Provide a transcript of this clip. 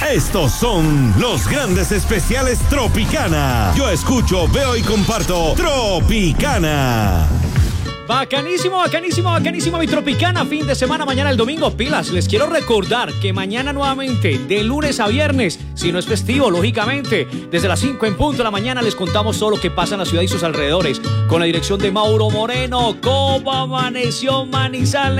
Estos son los grandes especiales Tropicana. Yo escucho, veo y comparto Tropicana. Bacanísimo, bacanísimo, bacanísimo mi Tropicana. Fin de semana, mañana el domingo, pilas. Les quiero recordar que mañana nuevamente, de lunes a viernes, si no es festivo, lógicamente, desde las 5 en punto de la mañana les contamos todo lo que pasa en la ciudad y sus alrededores. Con la dirección de Mauro Moreno. ¿Cómo amaneció Manizales?